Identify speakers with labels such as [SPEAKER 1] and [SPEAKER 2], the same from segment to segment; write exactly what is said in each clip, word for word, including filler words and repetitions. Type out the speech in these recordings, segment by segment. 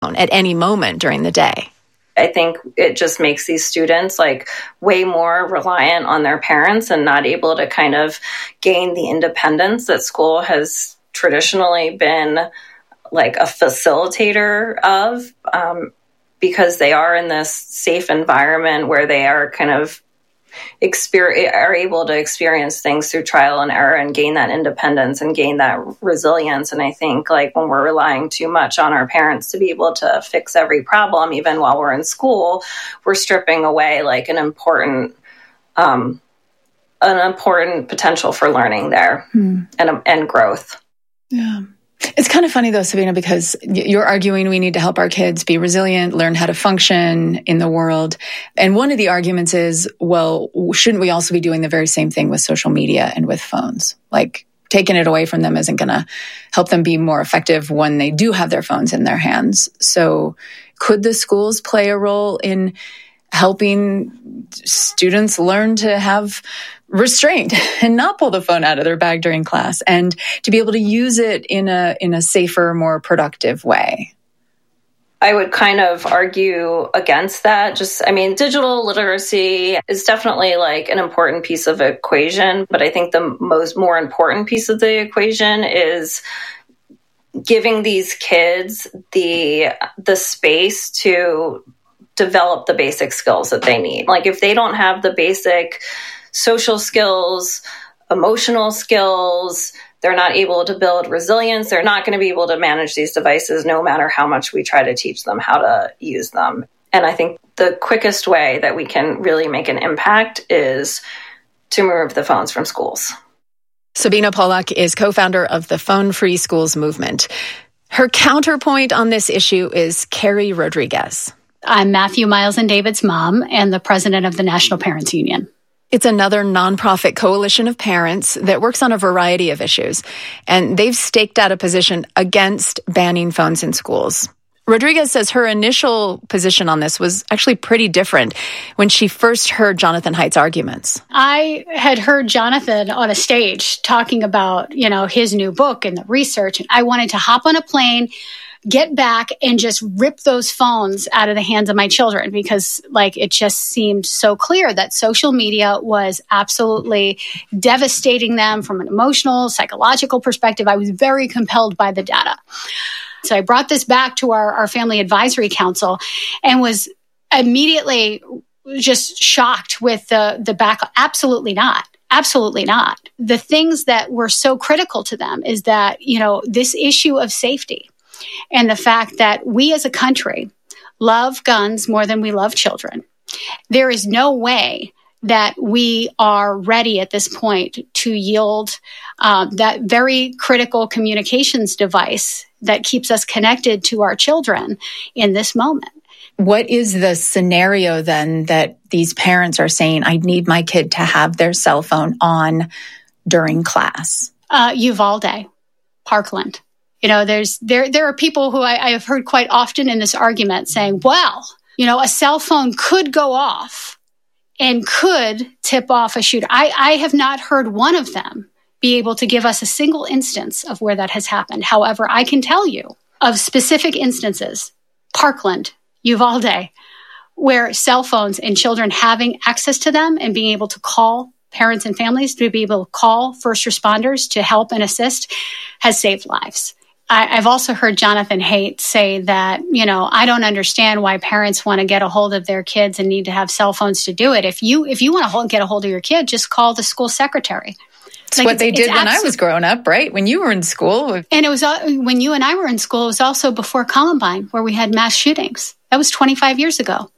[SPEAKER 1] at any moment during the day.
[SPEAKER 2] I think it just makes these students like way more reliant on their parents and not able to kind of gain the independence that school has traditionally been like a facilitator of, um, because they are in this safe environment where they are kind of Experience, are able to experience things through trial and error and gain that independence and gain that resilience. And I think like when we're relying too much on our parents to be able to fix every problem, even while we're in school, we're stripping away like an important, um, an important potential for learning there hmm. and, and growth.
[SPEAKER 1] Yeah. It's kind of funny though, Sabina, because you're arguing we need to help our kids be resilient, learn how to function in the world. And one of the arguments is, well, shouldn't we also be doing the very same thing with social media and with phones? Like taking it away from them isn't going to help them be more effective when they do have their phones in their hands. So could the schools play a role in helping students learn to have restraint and not pull the phone out of their bag during class and to be able to use it in a in a safer, more productive way?
[SPEAKER 2] I would kind of argue against that. Just, I mean, digital literacy is definitely like an important piece of the equation, but I think the most more important piece of the equation is giving these kids the the space to develop the basic skills that they need. Like if they don't have the basic social skills, emotional skills, they're not able to build resilience, they're not going to be able to manage these devices no matter how much we try to teach them how to use them. And I think the quickest way that we can really make an impact is to remove the phones from schools.
[SPEAKER 1] Sabina Polak is co-founder of the Phone Free Schools movement. Her counterpoint on this issue is Carrie Rodriguez.
[SPEAKER 3] I'm Matthew Miles and David's mom and the president of the National Parents Union.
[SPEAKER 1] It's another nonprofit coalition of parents that works on a variety of issues, and they've staked out a position against banning phones in schools. Rodriguez says her initial position on this was actually pretty different when she first heard Jonathan Haidt's arguments.
[SPEAKER 3] I had heard Jonathan on a stage talking about, you know, his new book and the research, and I wanted to hop on a plane, get back and just rip those phones out of the hands of my children because like it just seemed so clear that social media was absolutely devastating them from an emotional, psychological perspective. I was very compelled by the data. So I brought this back to our, our family advisory council and was immediately just shocked with the, the back. Absolutely not. Absolutely not. The things that were so critical to them is that, you know, this issue of safety and the fact that we as a country love guns more than we love children. There is no way that we are ready at this point to yield um, that very critical communications device that keeps us connected to our children in this moment.
[SPEAKER 1] What is the scenario then that these parents are saying, I need my kid to have their cell phone on during class?
[SPEAKER 3] Uh, Uvalde, Parkland. You know, there's there there are people who I, I have heard quite often in this argument saying, well, you know, a cell phone could go off and could tip off a shooter. I, I have not heard one of them be able to give us a single instance of where that has happened. However, I can tell you of specific instances, Parkland, Uvalde, where cell phones and children having access to them and being able to call parents and families to be able to call first responders to help and assist has saved lives. I, I've also heard Jonathan Haidt say that, you know, I don't understand why parents want to get a hold of their kids and need to have cell phones to do it. If you if you want to hold, get a hold of your kid, just call the school secretary.
[SPEAKER 1] It's like what it's, they did when abs- I was growing up, right? When you were in school.
[SPEAKER 3] And it was uh, when you and I were in school, it was also before Columbine, where we had mass shootings. That was twenty-five years ago.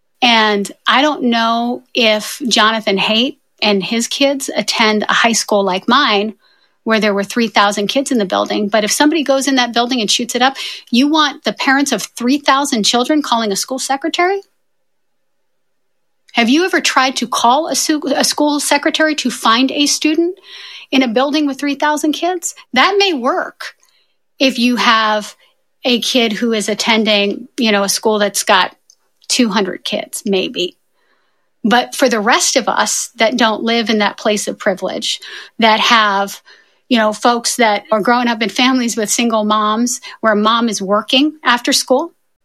[SPEAKER 3] And I don't know if Jonathan Haidt and his kids attend a high school like mine, where there were three thousand kids in the building. But if somebody goes in that building and shoots it up, you want the parents of three thousand children calling a school secretary? Have you ever tried to call a, su- a school secretary to find a student in a building with three thousand kids? That may work if you have a kid who is attending, you know, a school that's got two hundred kids, maybe. But for the rest of us that don't live in that place of privilege, that have, you know, folks that are growing up in families with single moms where mom is working after school,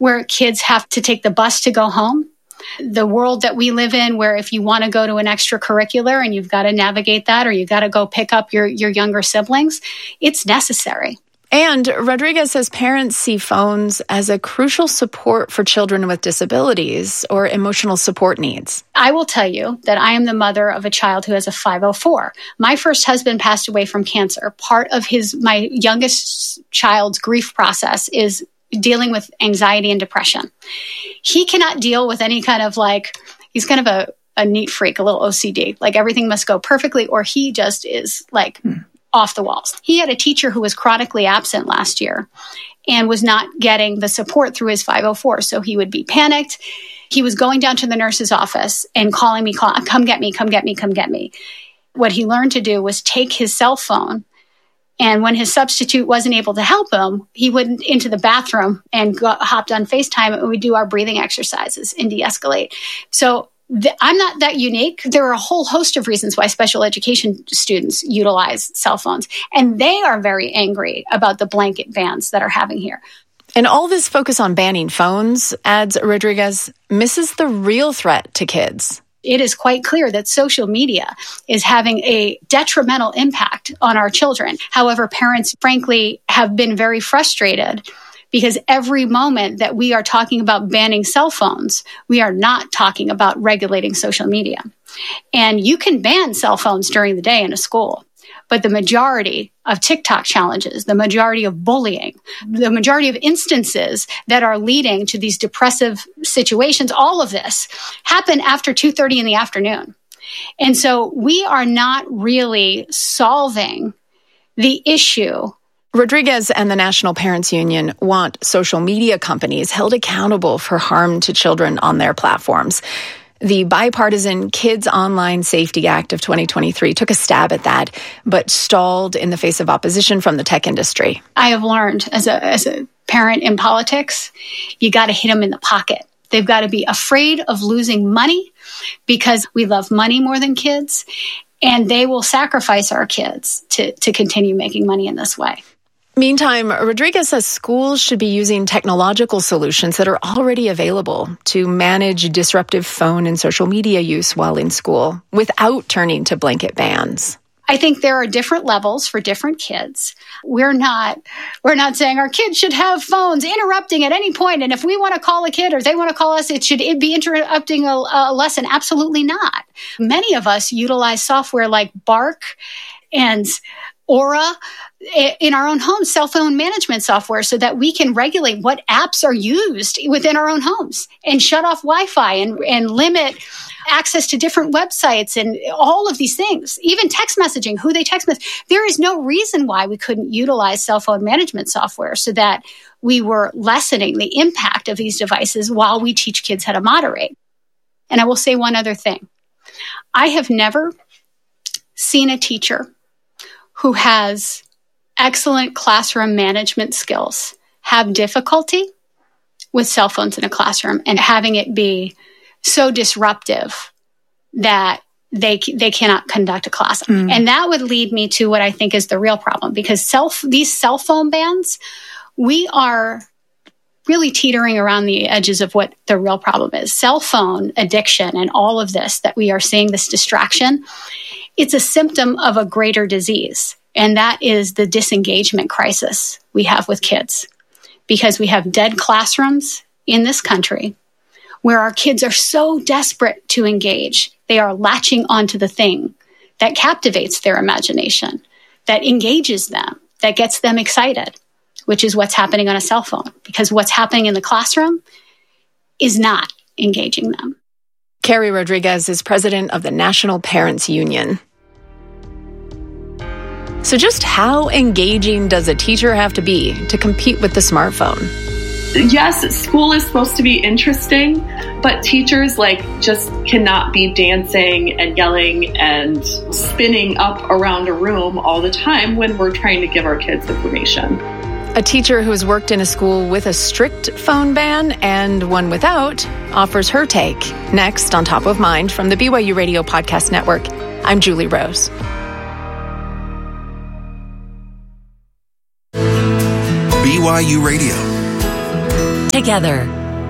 [SPEAKER 3] where kids have to take the bus to go home. The world that we live in, where if you want to go to an extracurricular and you've got to navigate that, or you've got to go pick up your, your younger siblings, it's necessary.
[SPEAKER 1] And Rodriguez says parents see phones as a crucial support for children with disabilities or emotional support needs.
[SPEAKER 3] I will tell you that I am the mother of a child who has a five oh four. My first husband passed away from cancer. Part of his, my youngest child's grief process is dealing with anxiety and depression. He cannot deal with any kind of like, he's kind of a, a neat freak, a little O C D. Like everything must go perfectly, or he just is like hmm. off the walls. He had a teacher who was chronically absent last year and was not getting the support through his five oh four. So he would be panicked. He was going down to the nurse's office and calling me, call, come get me, come get me, come get me. What he learned to do was take his cell phone, and when his substitute wasn't able to help him, he went into the bathroom and got, hopped on FaceTime, and we do our breathing exercises and de-escalate. So th- I'm not that unique. There are a whole host of reasons why special education students utilize cell phones, and they are very angry about the blanket bans that are having here.
[SPEAKER 1] And all this focus on banning phones, adds Rodriguez, misses the real threat to kids.
[SPEAKER 3] It is quite clear that social media is having a detrimental impact on our children. However, parents, frankly, have been very frustrated because every moment that we are talking about banning cell phones, we are not talking about regulating social media. And you can ban cell phones during the day in a school, but the majority of TikTok challenges, the majority of bullying, the majority of instances that are leading to these depressive situations, all of this happen after two thirty in the afternoon. And so we are not really solving the issue.
[SPEAKER 1] Rodriguez and the National Parents Union want social media companies held accountable for harm to children on their platforms. The bipartisan Kids Online Safety Act of twenty twenty-three took a stab at that, but stalled in the face of opposition from the tech industry.
[SPEAKER 3] I have learned as a as a parent in politics, you got to hit them in the pocket. They've got to be afraid of losing money because we love money more than kids, and they will sacrifice our kids to, to continue making money in this way.
[SPEAKER 1] Meantime, Rodriguez says schools should be using technological solutions that are already available to manage disruptive phone and social media use while in school without turning to blanket bans.
[SPEAKER 3] I think there are different levels for different kids. We're not we're not saying our kids should have phones interrupting at any point. And if we want to call a kid or they want to call us, it should it be interrupting a, a lesson. Absolutely not. Many of us utilize software like Bark and Aura in our own homes, cell phone management software, so that we can regulate what apps are used within our own homes and shut off Wi-Fi and, and limit access to different websites and all of these things, even text messaging, who they text message. There is no reason why we couldn't utilize cell phone management software so that we were lessening the impact of these devices while we teach kids how to moderate. And I will say one other thing. I have never seen a teacher who has excellent classroom management skills have difficulty with cell phones in a classroom and having it be so disruptive that they they cannot conduct a class. Mm. And that would lead me to what I think is the real problem, because self these cell phone bans, we are really teetering around the edges of what the real problem is. Cell phone addiction and all of this that we are seeing, this distraction, it's a symptom of a greater disease. And that is the disengagement crisis we have with kids, because we have dead classrooms in this country where our kids are so desperate to engage. They are latching onto the thing that captivates their imagination, that engages them, that gets them excited, which is what's happening on a cell phone, because what's happening in the classroom is not engaging them.
[SPEAKER 1] Carrie Rodriguez is president of the National Parents Union. So just how engaging does a teacher have to be to compete with the smartphone?
[SPEAKER 4] Yes, school is supposed to be interesting, but teachers like just cannot be dancing and yelling and spinning up around a room all the time when we're trying to give our kids information.
[SPEAKER 1] A teacher who has worked in a school with a strict phone ban and one without offers her take next on Top of Mind from the B Y U Radio Podcast Network. I'm Julie Rose.
[SPEAKER 5] B Y U Radio. together.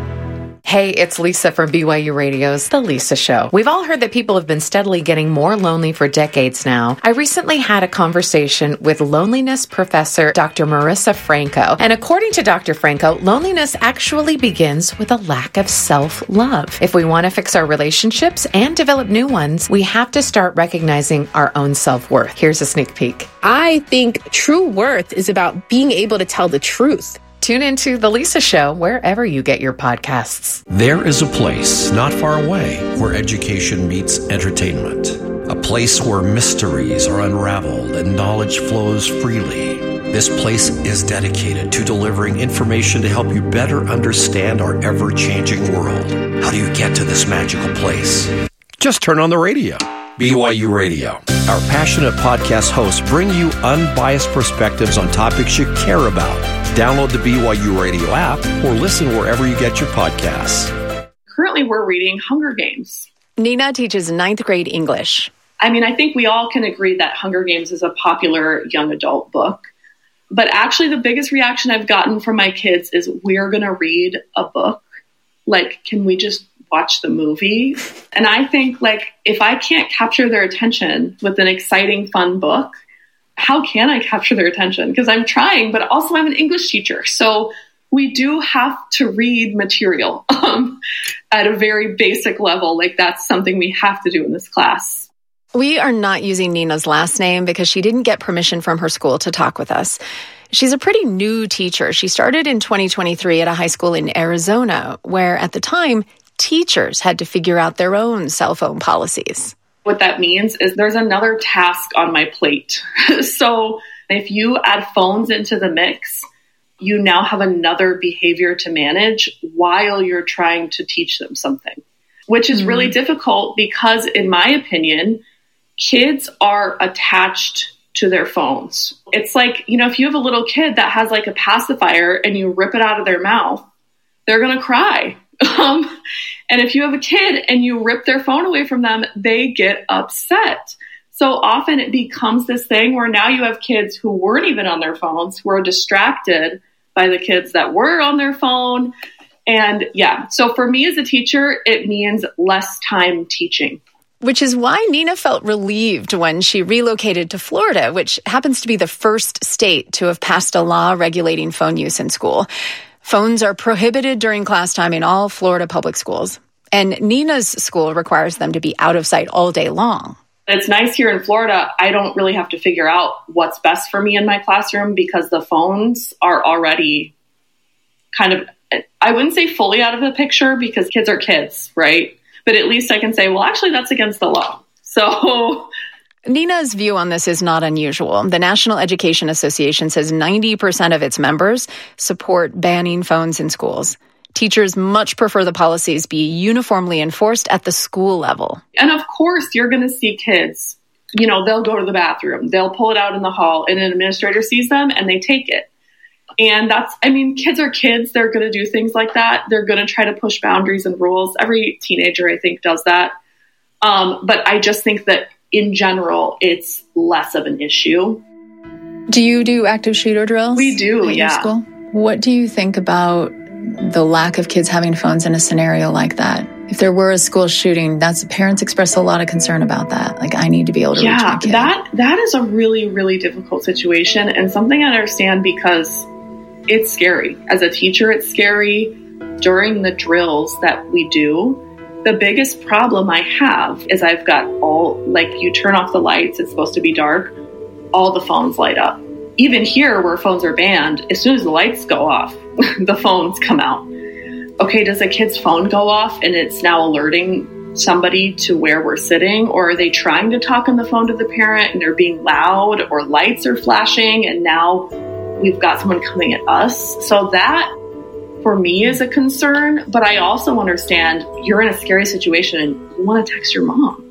[SPEAKER 5] Hey, it's Lisa from B Y U Radio's The Lisa Show. We've all heard that people have been steadily getting more lonely for decades now. I recently had a conversation with loneliness professor Doctor Marissa Franco. And according to Doctor Franco, loneliness actually begins with a lack of self-love. If we want to fix our relationships and develop new ones, we have to start recognizing our own self-worth. Here's a sneak peek.
[SPEAKER 6] I think true worth is about being able to tell the truth.
[SPEAKER 5] Tune into The Lisa Show wherever you get your podcasts.
[SPEAKER 7] There is a place not far away where education meets entertainment. A place where mysteries are unraveled and knowledge flows freely. This place is dedicated to delivering information to help you better understand our ever-changing world. How do you get to this magical place? Just turn on the radio. B Y U Radio. Our passionate podcast hosts bring you unbiased perspectives on topics you care about. Download the B Y U Radio app or listen wherever you get your podcasts.
[SPEAKER 4] Currently, we're reading Hunger Games.
[SPEAKER 1] Nina teaches ninth grade English.
[SPEAKER 4] I mean, I think we all can agree that Hunger Games is a popular young adult book. But actually, the biggest reaction I've gotten from my kids is, we're going to read a book. Like, can we just watch the movie? And I think, like, if I can't capture their attention with an exciting, fun book, how can I capture their attention? Because I'm trying, but also I'm an English teacher. So we do have to read material um, at a very basic level. Like, that's something we have to do in this class.
[SPEAKER 1] We are not using Nina's last name because she didn't get permission from her school to talk with us. She's a pretty new teacher. She started in twenty twenty-three at a high school in Arizona, where at the time, teachers had to figure out their own cell phone policies.
[SPEAKER 4] What that means is there's another task on my plate. So if you add phones into the mix, you now have another behavior to manage while you're trying to teach them something, which is mm-hmm. really difficult because, in my opinion, kids are attached to their phones. It's like, you know, if you have a little kid that has like a pacifier and you rip it out of their mouth, they're going to cry. Um, and if you have a kid and you rip their phone away from them, they get upset. So often it becomes this thing where now you have kids who weren't even on their phones, who are distracted by the kids that were on their phone. And yeah, so for me as a teacher, it means less time teaching.
[SPEAKER 1] Which is why Nina felt relieved when she relocated to Florida, which happens to be the first state to have passed a law regulating phone use in school. Phones are prohibited during class time in all Florida public schools. And Nina's school requires them to be out of sight all day long.
[SPEAKER 4] It's nice here in Florida. I don't really have to figure out what's best for me in my classroom because the phones are already kind of, I wouldn't say fully out of the picture because kids are kids, right? But at least I can say, well, actually, that's against the law. So
[SPEAKER 1] Nina's view on this is not unusual. The National Education Association says ninety percent of its members support banning phones in schools. Teachers much prefer the policies be uniformly enforced at the school level.
[SPEAKER 4] And of course, you're going to see kids, you know, they'll go to the bathroom, they'll pull it out in the hall, and an administrator sees them and they take it. And that's, I mean, kids are kids. They're going to do things like that. They're going to try to push boundaries and rules. Every teenager, I think, does that. Um, but I just think that in general, it's less of an issue.
[SPEAKER 1] Do you do active shooter drills?
[SPEAKER 4] We do,
[SPEAKER 1] at
[SPEAKER 4] yeah.
[SPEAKER 1] Your school? What do you think about the lack of kids having phones in a scenario like that? If there were a school shooting, that's parents express a lot of concern about that. Like, I need to be able to
[SPEAKER 4] yeah,
[SPEAKER 1] reach my kid.
[SPEAKER 4] that that is a really, really difficult situation and something I understand because it's scary. As a teacher, it's scary. During the drills that we do, the biggest problem I have is I've got all, like, you turn off the lights, it's supposed to be dark, all the phones light up. Even here where phones are banned, as soon as the lights go off, the phones come out. Okay, does a kid's phone go off and it's now alerting somebody to where we're sitting? Or are they trying to talk on the phone to the parent and they're being loud, or lights are flashing and now we've got someone coming at us? So that, for me, is a concern. But I also understand you're in a scary situation and you want to text your mom.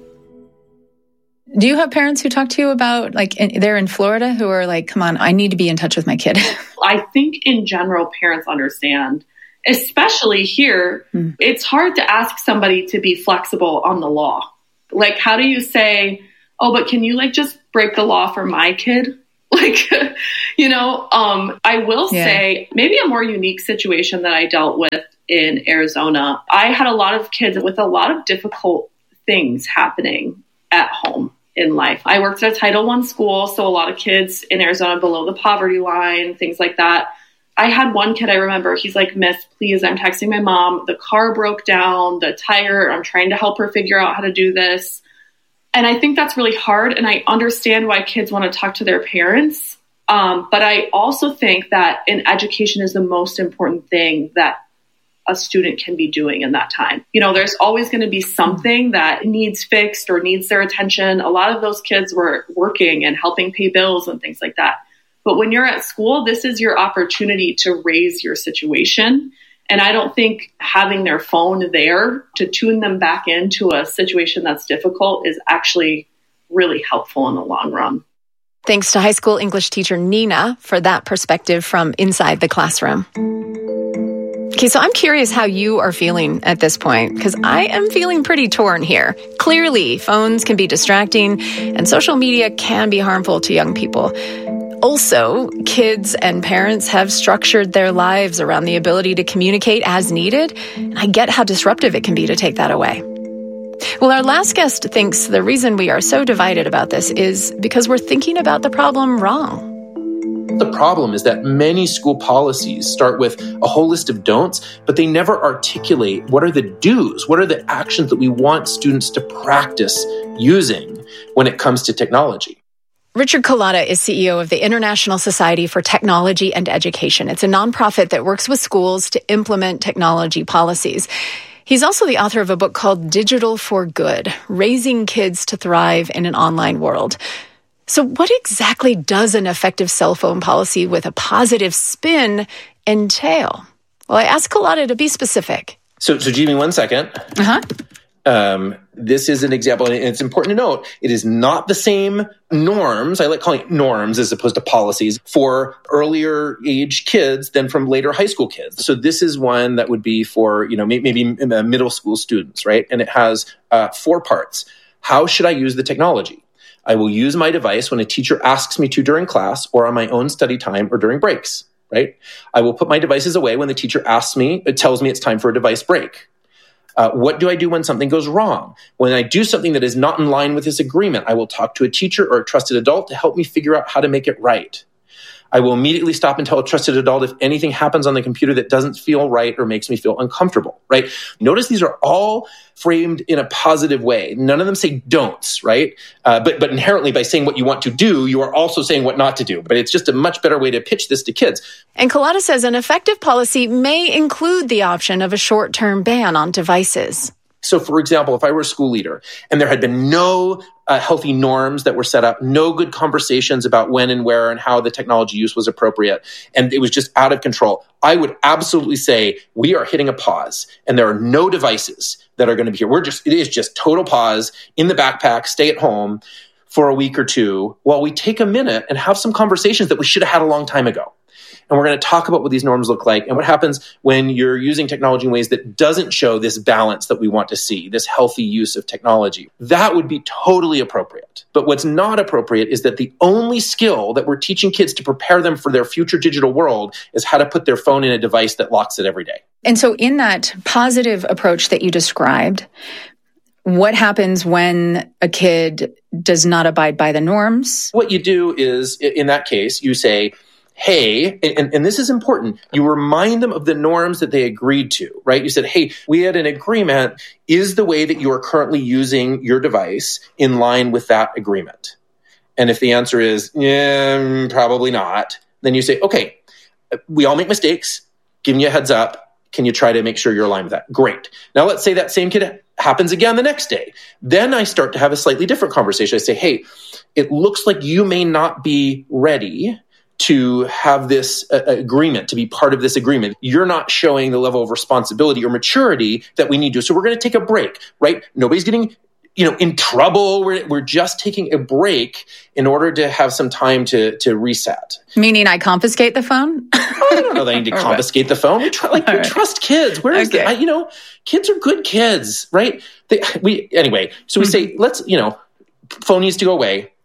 [SPEAKER 1] Do you have parents who talk to you about, like, in, they're in Florida, who are like, come on, I need to be in touch with my kid?
[SPEAKER 4] I think in general, parents understand, especially here. Mm. It's hard to ask somebody to be flexible on the law. Like, how do you say, oh, but can you like just break the law for my kid? Like, you know, um, I will yeah. say maybe a more unique situation that I dealt with in Arizona. I had a lot of kids with a lot of difficult things happening at home in life. I worked at a Title One school, so a lot of kids in Arizona below the poverty line, things like that. I had one kid I remember, he's like, Miss, please, I'm texting my mom. The car broke down, the tire, I'm trying to help her figure out how to do this. And I think that's really hard. And I understand why kids want to talk to their parents. Um, but I also think that in education is the most important thing that a student can be doing in that time. You know, there's always going to be something that needs fixed or needs their attention. A lot of those kids were working and helping pay bills and things like that. But when you're at school, this is your opportunity to raise your situation. And I don't think having their phone there to tune them back into a situation that's difficult is actually really helpful in the long run.
[SPEAKER 1] Thanks to high school English teacher Nina for that perspective from inside the classroom. Okay, so I'm curious how you are feeling at this point, because I am feeling pretty torn here. Clearly, phones can be distracting and social media can be harmful to young people. Also, kids and parents have structured their lives around the ability to communicate as needed, and I get how disruptive it can be to take that away. Well, our last guest thinks the reason we are so divided about this is because we're thinking about the problem wrong.
[SPEAKER 8] The problem is that many school policies start with a whole list of don'ts, but they never articulate what are the do's, what are the actions that we want students to practice using when it comes to technology.
[SPEAKER 1] Richard Cullotta is C E O of the International Society for Technology and Education. It's a nonprofit that works with schools to implement technology policies. He's also the author of a book called Digital for Good, Raising Kids to Thrive in an Online World. So what exactly does an effective cell phone policy with a positive spin entail? Well, I asked Cullotta to be specific.
[SPEAKER 8] So, so give me one second.
[SPEAKER 1] Uh-huh.
[SPEAKER 8] Um, this is an example, and it's important to note, it is not the same norms, I like calling it norms as opposed to policies, for earlier age kids than from later high school kids. So this is one that would be for, you know, maybe middle school students, right? And it has uh, four parts. How should I use the technology? I will use my device when a teacher asks me to during class or on my own study time or during breaks, right? I will put my devices away when the teacher asks me, it tells me it's time for a device break. Uh, what do I do when something goes wrong? When I do something that is not in line with this agreement, I will talk to a teacher or a trusted adult to help me figure out how to make it right. I will immediately stop and tell a trusted adult if anything happens on the computer that doesn't feel right or makes me feel uncomfortable, right? Notice these are all framed in a positive way. None of them say don'ts, right? Uh, but, but inherently by saying what you want to do, you are also saying what not to do. But it's just a much better way to pitch this to kids.
[SPEAKER 1] And Cullotta says an effective policy may include the option of a short-term ban on devices.
[SPEAKER 8] So, for example, if I were a school leader and there had been no uh, healthy norms that were set up, no good conversations about when and where and how the technology use was appropriate, and it was just out of control, I would absolutely say we are hitting a pause and there are no devices that are going to be here. We're just, it is just total pause in the backpack, stay at home for a week or two while we take a minute and have some conversations that we should have had a long time ago. And we're going to talk about what these norms look like and what happens when you're using technology in ways that doesn't show this balance that we want to see, this healthy use of technology. That would be totally appropriate. But what's not appropriate is that the only skill that we're teaching kids to prepare them for their future digital world is how to put their phone in a device that locks it every day.
[SPEAKER 1] And so in that positive approach that you described, what happens when a kid does not abide by the norms?
[SPEAKER 8] What you do is, in that case, you say, hey, and, and this is important, you remind them of the norms that they agreed to, right? You said, hey, we had an agreement. Is the way that you are currently using your device in line with that agreement? And if the answer is, yeah, probably not, then you say, okay, we all make mistakes. Giving you a heads up. Can you try to make sure you're aligned with that? Great. Now let's say that same kid happens again the next day. Then I start to have a slightly different conversation. I say, hey, it looks like you may not be ready to have this uh, agreement, to be part of this agreement. You're not showing the level of responsibility or maturity that we need to. So we're going to take a break, right? Nobody's getting, you know, in trouble. We're, we're just taking a break in order to have some time to, to reset.
[SPEAKER 1] Meaning I confiscate the phone?
[SPEAKER 8] Oh, I don't know that I need to confiscate the phone. We, tr- like, we right. trust kids. Where is okay. the, I, you know, kids are good kids, right? They, we, anyway, so we mm-hmm. say, let's, you know, phone needs to go away.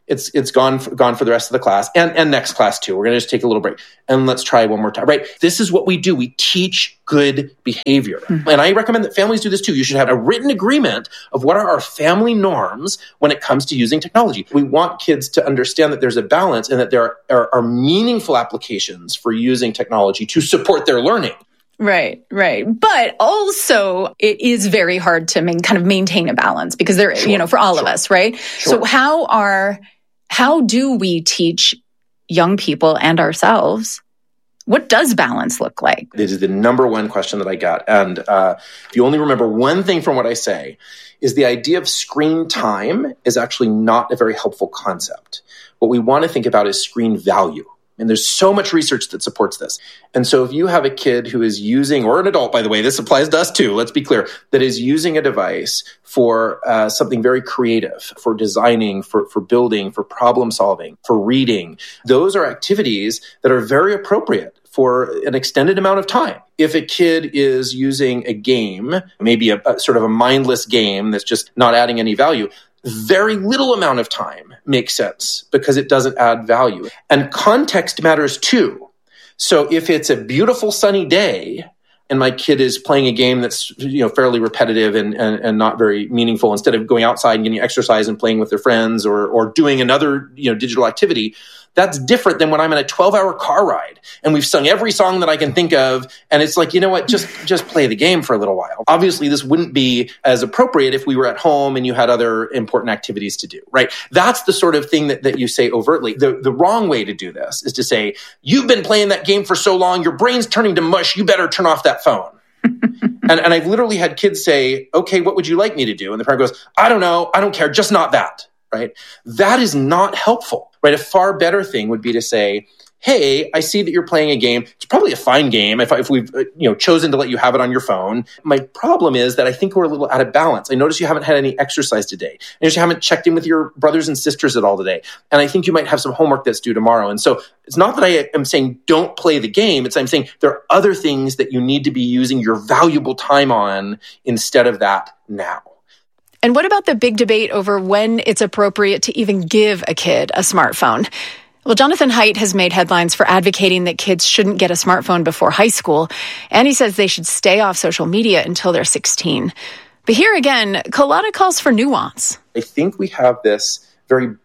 [SPEAKER 8] It's it's gone for, gone for the rest of the class and, and next class too. We're going to just take a little break and let's try one more time, right? This is what we do. We teach good behavior. Mm-hmm. And I recommend that families do this too. You should have a written agreement of what are our family norms when it comes to using technology. We want kids to understand that there's a balance and that there are, are, are meaningful applications for using technology to support their learning.
[SPEAKER 1] Right, right. But also it is very hard to main, kind of maintain a balance because there, sure, you know, for all sure. of us, right? Sure. So how are, how do we teach young people and ourselves? What does balance look like?
[SPEAKER 8] This is the number one question that I got. And uh, if you only remember one thing from what I say, is the idea of screen time is actually not a very helpful concept. What we want to think about is screen value. And there's so much research that supports this. And so if you have a kid who is using, or an adult, by the way, this applies to us too, let's be clear, that is using a device for uh, something very creative, for designing, for, for building, for problem solving, for reading, those are activities that are very appropriate for an extended amount of time. If a kid is using a game, maybe a, a sort of a mindless game that's just not adding any value, very little amount of time makes sense because it doesn't add value. And context matters too. So if it's a beautiful sunny day and my kid is playing a game that's, you know, fairly repetitive and, and, and not very meaningful, instead of going outside and getting exercise and playing with their friends or, or doing another, you know, digital activity, that's different than when I'm in a twelve-hour car ride and we've sung every song that I can think of. And it's like, you know what, just just play the game for a little while. Obviously, this wouldn't be as appropriate if we were at home and you had other important activities to do, right? That's the sort of thing that, that you say overtly. The, the wrong way to do this is to say, you've been playing that game for so long, your brain's turning to mush, you better turn off that phone. and, and I've literally had kids say, okay, what would you like me to do? And the parent goes, I don't know, I don't care, just not that. Right? That is not helpful, right? A far better thing would be to say, hey, I see that you're playing a game. It's probably a fine game if, if we've you know chosen to let you have it on your phone. My problem is that I think we're a little out of balance. I notice you haven't had any exercise today. I notice you haven't checked in with your brothers and sisters at all today. And I think you might have some homework that's due tomorrow. And so it's not that I am saying don't play the game. It's I'm saying there are other things that you need to be using your valuable time on instead of that now.
[SPEAKER 1] And what about the big debate over when it's appropriate to even give a kid a smartphone? Well, Jonathan Haidt has made headlines for advocating that kids shouldn't get a smartphone before high school, and he says they should stay off social media until they're sixteen. But here again, Culotta calls for nuance.
[SPEAKER 8] I think we have this very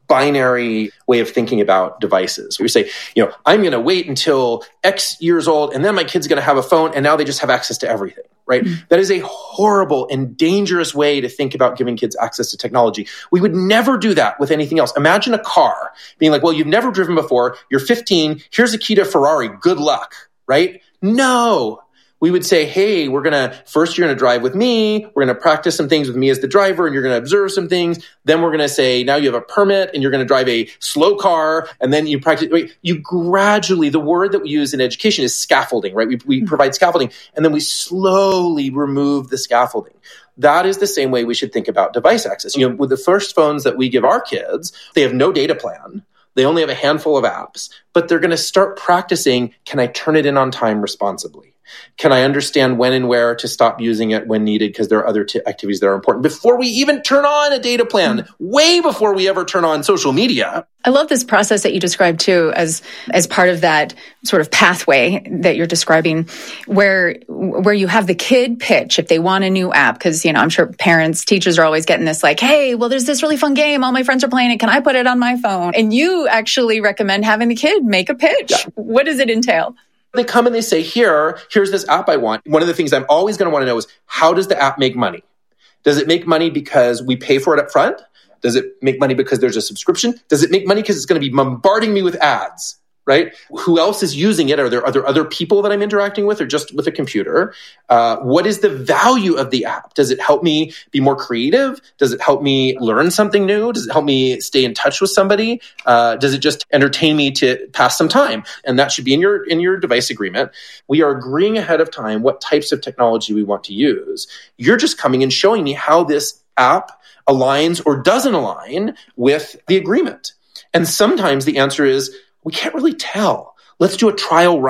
[SPEAKER 8] binary way of thinking about devices. We say, you know, I'm going to wait until X years old, and then my kid's going to have a phone, and now they just have access to everything. Right? Mm-hmm. That is a horrible and dangerous way to think about giving kids access to technology. We would never do that with anything else. Imagine a car being like, well, you've never driven before. You're fifteen. Here's a key to Ferrari. Good luck. Right? No. We would say, hey, we're going to, first you're going to drive with me. We're going to practice some things with me as the driver and you're going to observe some things. Then we're going to say, now you have a permit and you're going to drive a slow car. And then you practice, you gradually, the word that we use in education is scaffolding, right? We, we provide scaffolding and then we slowly remove the scaffolding. That is the same way we should think about device access. You know, with the first phones that we give our kids, they have no data plan. They only have a handful of apps, but they're going to start practicing, can I turn it in on time responsibly? Can I understand when and where to stop using it when needed because there are other t- activities that are important before we even turn on a data plan, way before we ever turn on social media?
[SPEAKER 1] I love this process that you described too as as part of that sort of pathway that you're describing where where you have the kid pitch if they want a new app because, you know, I'm sure parents, teachers are always getting this like, hey, well, there's this really fun game. All my friends are playing it. Can I put it on my phone? And you actually recommend having the kid make a pitch. Yeah. What does it entail?
[SPEAKER 8] They come and they say, here, here's this app I want. One of the things I'm always going to want to know is, how does the app make money? Does it make money because we pay for it up front? Does it make money because there's a subscription? Does it make money because it's going to be bombarding me with ads? Right? Who else is using it? Are there, are there other people that I'm interacting with or just with a computer? Uh, what is the value of the app? Does it help me be more creative? Does it help me learn something new? Does it help me stay in touch with somebody? Uh, does it just entertain me to pass some time? And that should be in your, in your device agreement. We are agreeing ahead of time what types of technology we want to use. You're just coming and showing me how this app aligns or doesn't align with the agreement. And sometimes the answer is, we can't really tell. Let's do a trial run.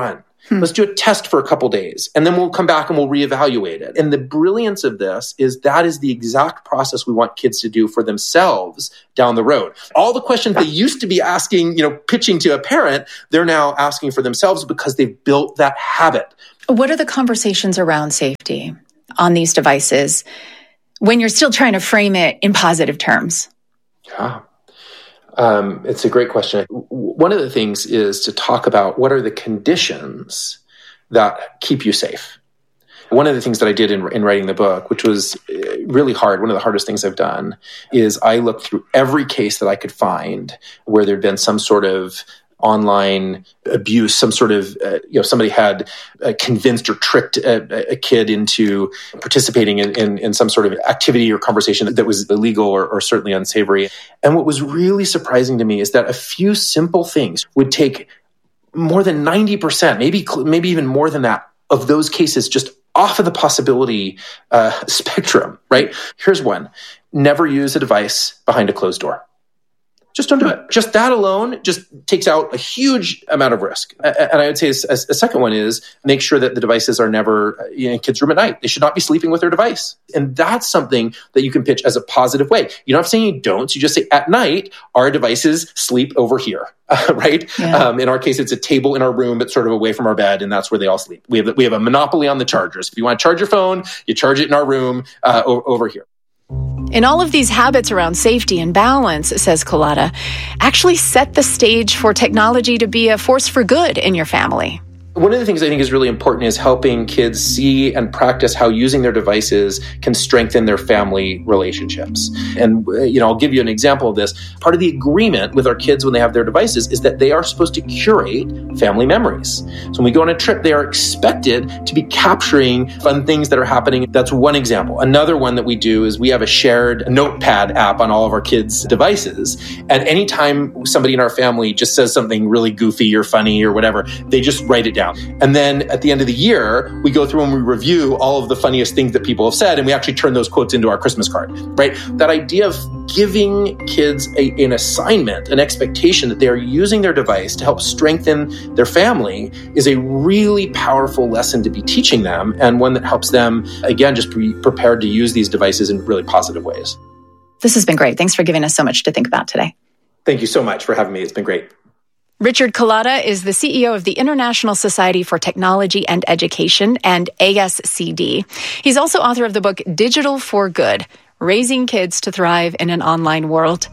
[SPEAKER 8] Hmm. Let's do a test for a couple days, and then we'll come back and we'll reevaluate it. And the brilliance of this is that is the exact process we want kids to do for themselves down the road. All the questions they used to be asking, you know, pitching to a parent, they're now asking for themselves because they've built that habit.
[SPEAKER 1] What are the conversations around safety on these devices when you're still trying to frame it in positive terms?
[SPEAKER 8] Yeah. Um, it's a great question. One of the things is to talk about what are the conditions that keep you safe. One of the things that I did in, in writing the book, which was really hard, one of the hardest things I've done, is I looked through every case that I could find where there'd been some sort of online abuse, some sort of, uh, you know, somebody had uh, convinced or tricked a, a kid into participating in, in, in some sort of activity or conversation that was illegal or, or certainly unsavory. And what was really surprising to me is that a few simple things would take more than ninety percent, maybe, maybe even more than that, of those cases just off of the possibility uh, spectrum, right? Here's one. Never use a device behind a closed door. Just don't do it. Just that alone just takes out a huge amount of risk. And I would say a, a second one is make sure that the devices are never in kids' room at night. They should not be sleeping with their device. And that's something that you can pitch as a positive way. You don't have to say any don'ts. You just say at night, our devices sleep over here, uh, right? Yeah. Um, in our case, it's a table in our room, but sort of away from our bed, and that's where they all sleep. We have we have a monopoly on the chargers. If you want to charge your phone, you charge it in our room uh, o- over here.
[SPEAKER 1] And all of these habits around safety and balance, says Cullata, actually set the stage for technology to be a force for good in your family.
[SPEAKER 8] One of the things I think is really important is helping kids see and practice how using their devices can strengthen their family relationships. And, you know, I'll give you an example of this. Part of the agreement with our kids when they have their devices is that they are supposed to curate family memories. So when we go on a trip, they are expected to be capturing fun things that are happening. That's one example. Another one that we do is we have a shared notepad app on all of our kids' devices. And anytime somebody in our family just says something really goofy or funny or whatever, they just write it down. And then at the end of the year, we go through and we review all of the funniest things that people have said, and we actually turn those quotes into our Christmas card, right? That idea of giving kids a, an assignment, an expectation that they are using their device to help strengthen their family is a really powerful lesson to be teaching them, and one that helps them, again, just be prepared to use these devices in really positive ways.
[SPEAKER 1] This has been great. Thanks for giving us so much to think about today.
[SPEAKER 8] Thank you so much for having me. It's been great.
[SPEAKER 1] Richard Cullata is the C E O of the International Society for Technology and Education, and A S C D. He's also author of the book Digital for Good, Raising Kids to Thrive in an Online World.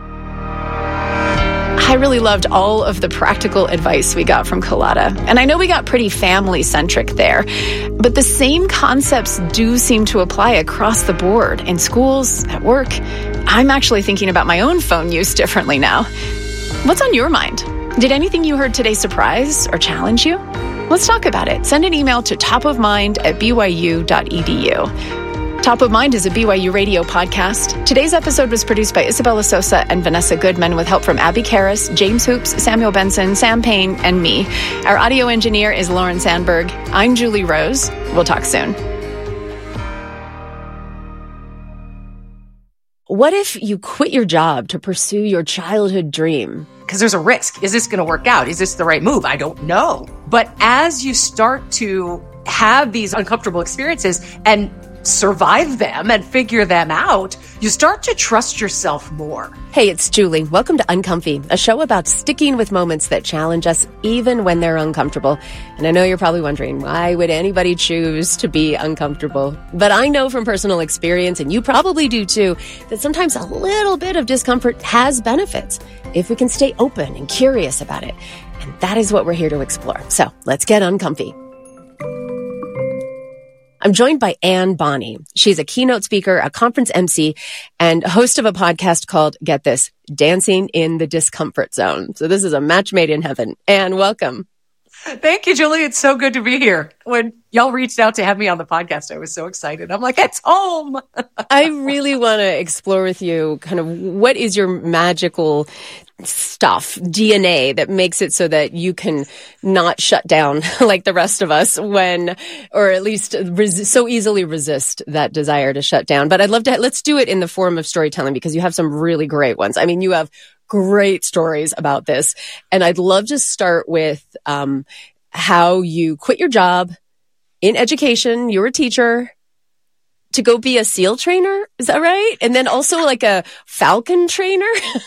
[SPEAKER 1] I really loved all of the practical advice we got from Cullata. And I know we got pretty family-centric there, but the same concepts do seem to apply across the board in schools, at work. I'm actually thinking about my own phone use differently now. What's on your mind? Did anything you heard today surprise or challenge you? Let's talk about it. Send an email to topofmind at b y u dot e d u. Top of Mind is a B Y U radio podcast. Today's episode was produced by Isabella Sosa and Vanessa Goodman with help from Abby Karras, James Hoops, Samuel Benson, Sam Payne, and me. Our audio engineer is Lauren Sandberg. I'm Julie Rose. We'll talk soon.
[SPEAKER 9] What if you quit your job to pursue your childhood dream?
[SPEAKER 10] Because there's a risk. Is this going to work out? Is this the right move? I don't know. But as you start to have these uncomfortable experiences and survive them and figure them out, you start to trust yourself more.
[SPEAKER 9] Hey, it's Julie. Welcome to Uncomfy, a show about sticking with moments that challenge us even when they're uncomfortable. And I know you're probably wondering, why would anybody choose to be uncomfortable? But I know from personal experience, and you probably do too, that sometimes a little bit of discomfort has benefits if we can stay open and curious about it. And that is what we're here to explore. So let's get uncomfy. I'm joined by Anne Bonny. She's a keynote speaker, a conference M C, and host of a podcast called, get this, Dancing in the Discomfort Zone. So this is a match made in heaven. Anne, welcome.
[SPEAKER 10] Thank you, Julie. It's so good to be here. When y'all reached out to have me on the podcast, I was so excited. I'm like, it's home.
[SPEAKER 9] I really want to explore with you kind of what is your magical stuff, D N A, that makes it so that you can not shut down like the rest of us when, or at least res- so easily resist that desire to shut down. But I'd love to, let's do it in the form of storytelling, because you have some really great ones. I mean, you have great stories about this. And I'd love to start with, um, how you quit your job in education. You were a teacher to go be a SEAL trainer. Is that right? And then also like a Falcon trainer.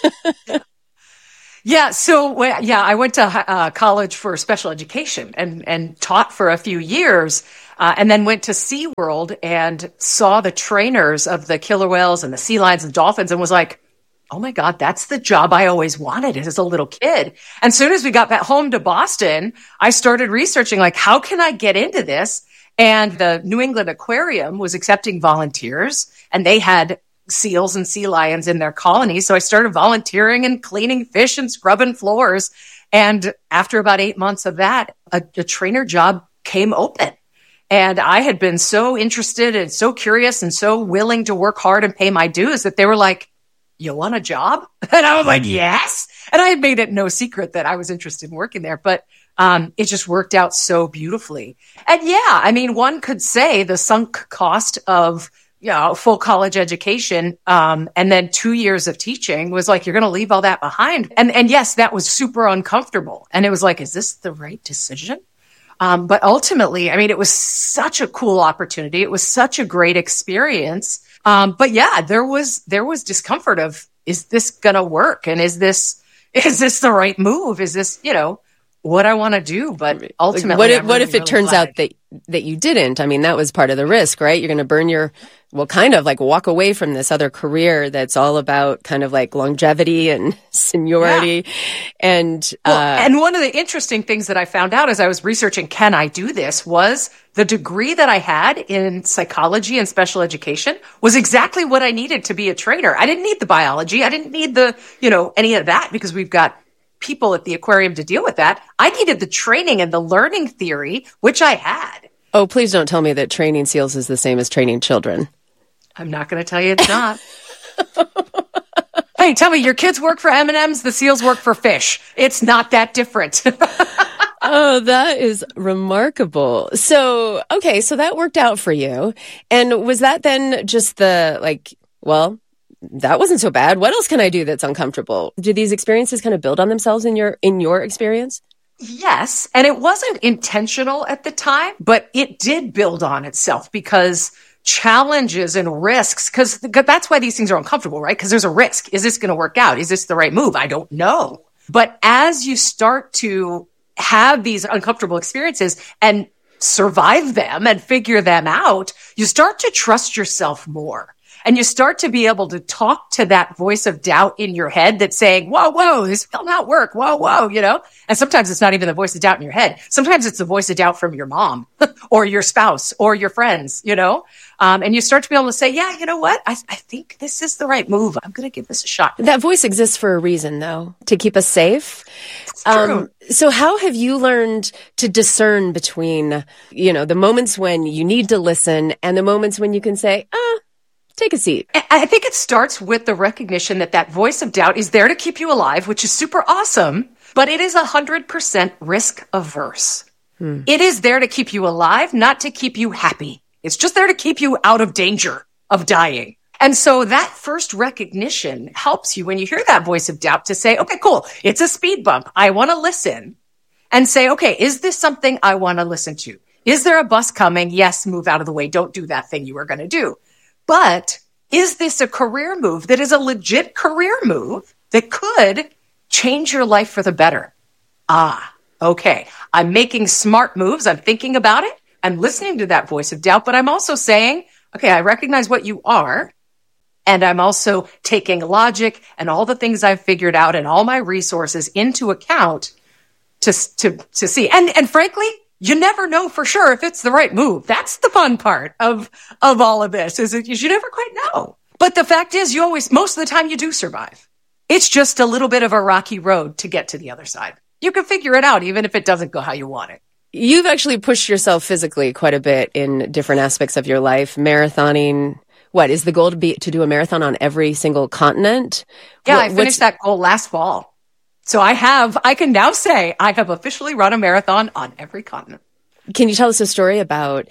[SPEAKER 10] Yeah. So, yeah, I went to uh, college for special education and, and taught for a few years, uh, and then went to SeaWorld and saw the trainers of the killer whales and the sea lions and dolphins and was like, oh my God, that's the job I always wanted as a little kid. And as soon as we got back home to Boston, I started researching, like, how can I get into this? And the New England Aquarium was accepting volunteers, and they had seals and sea lions in their colonies. So I started volunteering and cleaning fish and scrubbing floors. And after about eight months of that, a, a trainer job came open. And I had been so interested and so curious and so willing to work hard and pay my dues that they were like, you want a job? And I was like, yes. And I had made it no secret that I was interested in working there, but um, it just worked out so beautifully. And yeah, I mean, one could say the sunk cost of, you know, full college education, um, and then two years of teaching was like, you're going to leave all that behind. And, and yes, that was super uncomfortable. And it was like, is this the right decision? Um, but ultimately, I mean, it was such a cool opportunity. It was such a great experience. Um, but yeah, there was, there was discomfort of, is this going to work? And is this, is this the right move? Is this, you know, what I want to do? But ultimately,
[SPEAKER 9] what if,
[SPEAKER 10] I'm
[SPEAKER 9] what
[SPEAKER 10] really,
[SPEAKER 9] if it
[SPEAKER 10] really
[SPEAKER 9] turns
[SPEAKER 10] glad.
[SPEAKER 9] out that, that you didn't? I mean, that was part of the risk, right? You're going to burn your, well, kind of like walk away from this other career that's all about kind of like longevity and seniority. Yeah. And,
[SPEAKER 10] well,
[SPEAKER 9] uh,
[SPEAKER 10] and one of the interesting things that I found out as I was researching, can I do this, was the degree that I had in psychology and special education was exactly what I needed to be a trainer. I didn't need the biology. I didn't need the, you know, any of that, because we've got people at the aquarium to deal with that. I needed the training and the learning theory, which I had.
[SPEAKER 9] Oh, please don't tell me that training SEALs is the same as training children.
[SPEAKER 10] I'm not going to tell you it's not. Hey, tell me, your kids work for M and M's, the SEALs work for fish. It's not that different.
[SPEAKER 9] Oh, that is remarkable. So, okay, so that worked out for you. And was that then just the, like, well, that wasn't so bad. What else can I do that's uncomfortable? Do these experiences kind of build on themselves in your, in your experience?
[SPEAKER 10] Yes. And it wasn't intentional at the time, but it did build on itself, because challenges and risks, because that's why these things are uncomfortable, right? Because there's a risk. Is this going to work out? Is this the right move? I don't know. But as you start to have these uncomfortable experiences and survive them and figure them out, you start to trust yourself more. And you start to be able to talk to that voice of doubt in your head that's saying, whoa, whoa, this will not work. Whoa, whoa, you know? And sometimes it's not even the voice of doubt in your head. Sometimes it's the voice of doubt from your mom or your spouse or your friends, you know? Um, and you start to be able to say, yeah, you know what? I, I think this is the right move. I'm going to give this a shot.
[SPEAKER 9] That voice exists for a reason, though, to keep us safe.
[SPEAKER 10] It's true.
[SPEAKER 9] Um, so how have you learned to discern between, you know, the moments when you need to listen and the moments when you can say, ah, take a seat?
[SPEAKER 10] I think it starts with the recognition that that voice of doubt is there to keep you alive, which is super awesome, but it is one hundred percent risk averse. Hmm. It is there to keep you alive, not to keep you happy. It's just there to keep you out of danger of dying. And so that first recognition helps you when you hear that voice of doubt to say, okay, cool. It's a speed bump. I want to listen and say, okay, is this something I want to listen to? Is there a bus coming? Yes, move out of the way. Don't do that thing you were going to do. But is this a career move that is a legit career move that could change your life for the better? Ah, okay. I'm making smart moves. I'm thinking about it. I'm listening to that voice of doubt, but I'm also saying, okay, I recognize what you are. And I'm also taking logic and all the things I've figured out and all my resources into account to, to, to see. And, and frankly, you never know for sure if it's the right move. That's the fun part of, of all of this, is that you never quite know. But the fact is, you always, most of the time you do survive. It's just a little bit of a rocky road to get to the other side. You can figure it out even if it doesn't go how you want it.
[SPEAKER 9] You've actually pushed yourself physically quite a bit in different aspects of your life. Marathoning. What is the goal to be, to do a marathon on every single continent?
[SPEAKER 10] Yeah,
[SPEAKER 9] what,
[SPEAKER 10] I finished that goal last fall. So I have, I can now say I have officially run a marathon on every continent.
[SPEAKER 9] Can you tell us a story about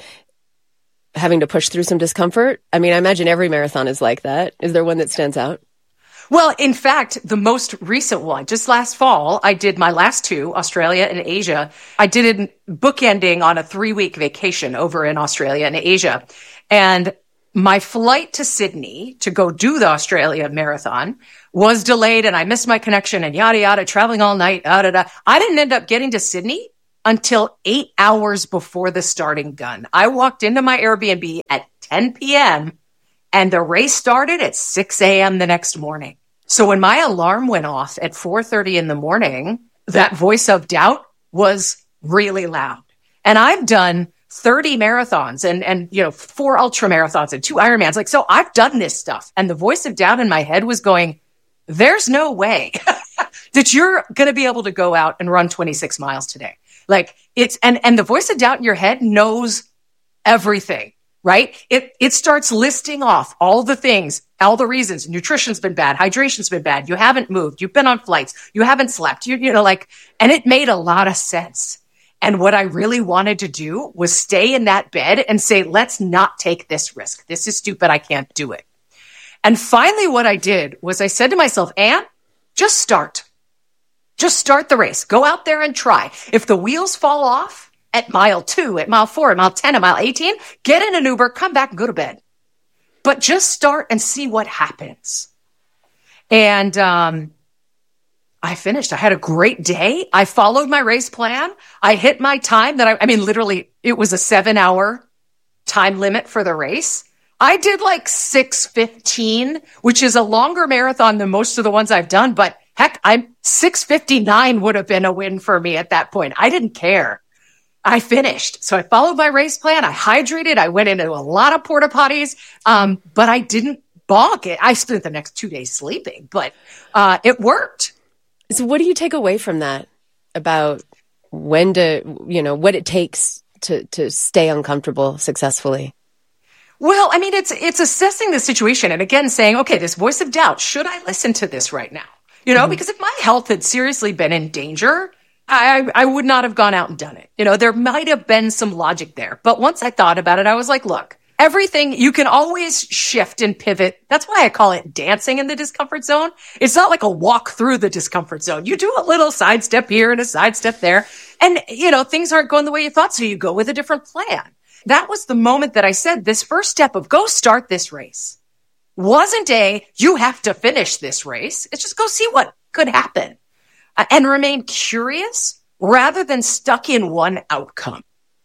[SPEAKER 9] having to push through some discomfort? I mean, I imagine every marathon is like that. Is there one that stands out?
[SPEAKER 10] Well, in fact, the most recent one, just last fall, I did my last two, Australia and Asia. I did it bookending on a three-week vacation over in Australia and Asia. And my flight to Sydney to go do the Australia marathon was delayed, and I missed my connection and yada, yada, traveling all night, da, da, da. I didn't end up getting to Sydney until eight hours before the starting gun. I walked into my Airbnb at ten p.m., and the race started at six a.m. the next morning. So when my alarm went off at four thirty in the morning, that voice of doubt was really loud. And I've done thirty marathons and, and, you know, four ultra marathons and two Ironmans. Like, so I've done this stuff. And the voice of doubt in my head was going, there's no way that you're going to be able to go out and run twenty-six miles today. Like it's, and, and the voice of doubt in your head knows everything. Right? It, it starts listing off all the things, all the reasons. Nutrition's been bad. Hydration's been bad. You haven't moved. You've been on flights. You haven't slept. You, you know, like, and it made a lot of sense. And what I really wanted to do was stay in that bed and say, let's not take this risk. This is stupid. I can't do it. And finally, what I did was I said to myself, Anne, just start. Just start the race. Go out there and try. If the wheels fall off, at mile two, at mile four, at mile ten, at mile eighteen, get in an Uber, come back and go to bed. But just start and see what happens. And um, I finished. I had a great day. I followed my race plan. I hit my time that I, I mean, literally, it was a seven hour time limit for the race. I did like six fifteen, which is a longer marathon than most of the ones I've done. But heck, I'm six fifty-nine would have been a win for me at that point. I didn't care. I finished. So I followed my race plan. I hydrated. I went into a lot of porta potties, um, but I didn't balk it. I spent the next two days sleeping, but uh, it worked.
[SPEAKER 9] So what do you take away from that about when to, you know, what it takes to, to stay uncomfortable successfully?
[SPEAKER 10] Well, I mean, it's, it's assessing the situation and again saying, okay, this voice of doubt, should I listen to this right now? You know, mm-hmm. because if my health had seriously been in danger, I, I would not have gone out and done it. You know, there might have been some logic there. But once I thought about it, I was like, look, everything, you can always shift and pivot. That's why I call it dancing in the discomfort zone. It's not like a walk through the discomfort zone. You do a little sidestep here and a sidestep there. And, you know, things aren't going the way you thought. So you go with a different plan. That was the moment that I said this first step of go start this race wasn't a, you have to finish this race. It's just go see what could happen. And remain curious rather than stuck in one outcome.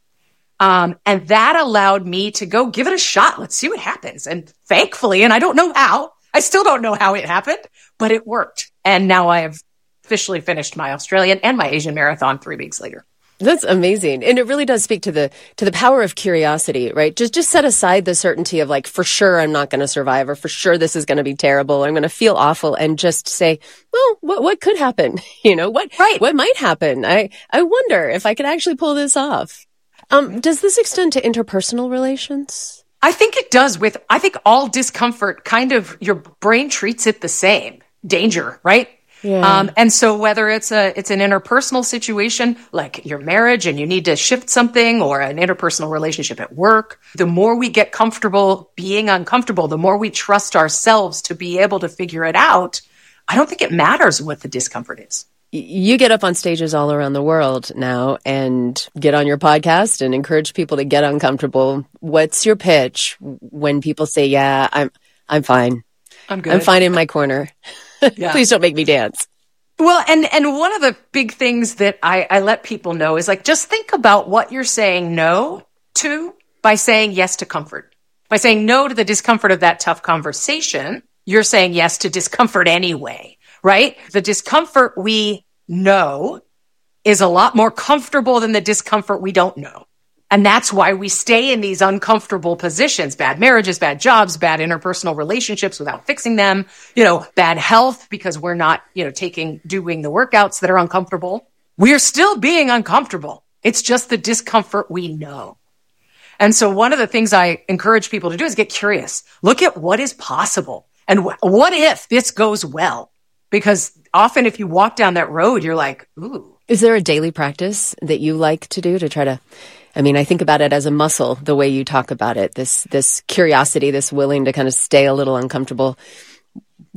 [SPEAKER 10] Um, and that allowed me to go give it a shot. Let's see what happens. And thankfully, and I don't know how, I still don't know how it happened, but it worked. And now I have officially finished my Australian and my Asian marathon three weeks later.
[SPEAKER 9] That's amazing. And it really does speak to the to the power of curiosity, right? Just just set aside the certainty of like, for sure I'm not going to survive, or for sure this is going to be terrible, I'm going to feel awful, and just say, well, what what could happen? You know, what
[SPEAKER 10] right.
[SPEAKER 9] what might happen? I I wonder if I could actually pull this off. Um, does this extend to interpersonal relations?
[SPEAKER 10] I think it does. With I think all discomfort, kind of your brain treats it the same. Danger, right?
[SPEAKER 9] Yeah.
[SPEAKER 10] Um, and so whether it's a, it's an interpersonal situation like your marriage and you need to shift something, or an interpersonal relationship at work, the more we get comfortable being uncomfortable, the more we trust ourselves to be able to figure it out. I don't think it matters what the discomfort is.
[SPEAKER 9] You get up on stages all around the world now and get on your podcast and encourage people to get uncomfortable. What's your pitch when people say, yeah, I'm, I'm fine.
[SPEAKER 10] I'm good.
[SPEAKER 9] I'm fine in my corner. Yeah. Please don't make me dance.
[SPEAKER 10] Well, and, and one of the big things that I, I let people know is like, just think about what you're saying no to by saying yes to comfort. By saying no to the discomfort of that tough conversation, you're saying yes to discomfort anyway, right? The discomfort we know is a lot more comfortable than the discomfort we don't know. And that's why we stay in these uncomfortable positions, bad marriages, bad jobs, bad interpersonal relationships without fixing them, you know, bad health because we're not, you know, taking, doing the workouts that are uncomfortable. We're still being uncomfortable. It's just the discomfort we know. And so one of the things I encourage people to do is get curious. Look at what is possible. And wh- what if this goes well? Because often if you walk down that road, you're like, ooh.
[SPEAKER 9] Is there a daily practice that you like to do to try to, I mean, I think about it as a muscle, the way you talk about it, this, this curiosity, this willing to kind of stay a little uncomfortable.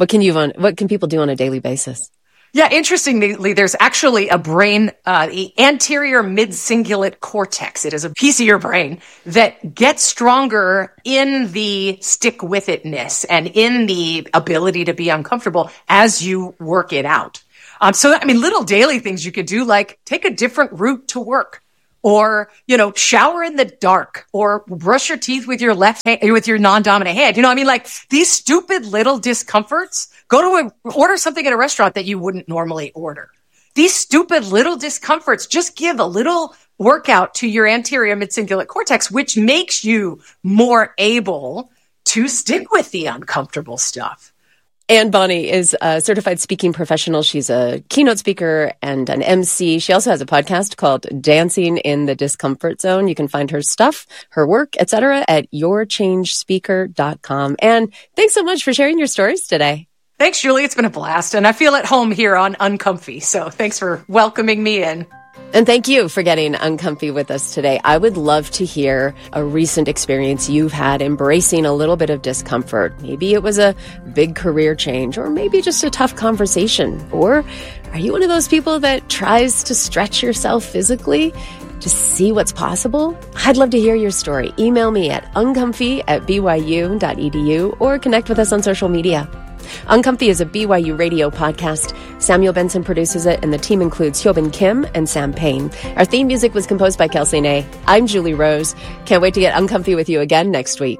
[SPEAKER 9] What can you on, what can people do on a daily basis?
[SPEAKER 10] Yeah, interestingly, there's actually a brain, uh, the anterior mid-cingulate cortex. It is a piece of your brain that gets stronger in the stick-with-itness and in the ability to be uncomfortable as you work it out. Um, so, I mean, little daily things you could do, like take a different route to work, or, you know, shower in the dark, or brush your teeth with your left hand, with your non-dominant hand. You know, I mean, like these stupid little discomforts. Go to a, order something at a restaurant that you wouldn't normally order. These stupid little discomforts just give a little workout to your anterior mid-cingulate cortex, which makes you more able to stick with the uncomfortable stuff.
[SPEAKER 9] Anne Bonny is a certified speaking professional. She's a keynote speaker and an M C. She also has a podcast called Dancing in the Discomfort Zone. You can find her stuff, her work, et cetera at your change speaker dot com. And thanks so much for sharing your stories today.
[SPEAKER 10] Thanks, Julie. It's been a blast. And I feel at home here on Uncomfy. So thanks for welcoming me in.
[SPEAKER 9] And thank you for getting uncomfy with us today. I would love to hear a recent experience you've had embracing a little bit of discomfort. Maybe it was a big career change, or maybe just a tough conversation. Or are you one of those people that tries to stretch yourself physically to see what's possible? I'd love to hear your story. Email me at uncomfy at b y u dot e d u or connect with us on social media. Uncomfy is a B Y U radio podcast. Samuel Benson produces it, and the team includes Hyobin Kim and Sam Payne. Our theme music was composed by Kelsey Ney. I'm Julie Rose. Can't wait to get uncomfy with you again next week.